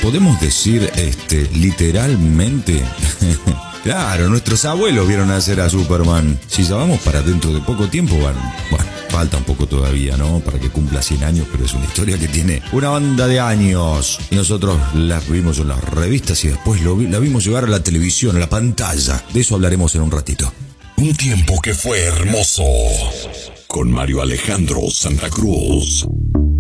podemos decir, literalmente. Claro, nuestros abuelos vieron nacer a Superman. Si ya vamos para dentro de poco tiempo, bueno, falta un poco todavía, ¿no? Para que cumpla 100 años, pero es una historia que tiene una banda de años. Y nosotros la vimos en las revistas y después la vimos llegar a la televisión, a la pantalla. De eso hablaremos en un ratito. Un tiempo que fue hermoso. Con Mario Alejandro Santa Cruz.